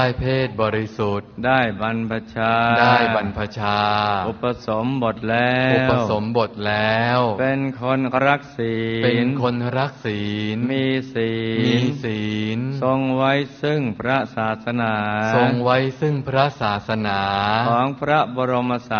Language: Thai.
ได้เพศบริสุทธิ์ได้บรรพชาอุปสมบทแล้วเป็นคนรักศีลมีศีลทรงไว้ซึ่งพระศาสนาของพระบรมศา